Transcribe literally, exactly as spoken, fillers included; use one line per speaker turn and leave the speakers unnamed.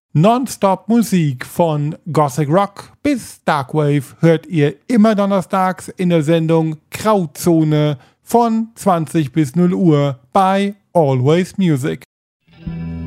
Nonstop-Musik von Gothic Rock bis Darkwave hört ihr immer donnerstags in der Sendung Grauzone von zwanzig bis null Uhr bei Always Music.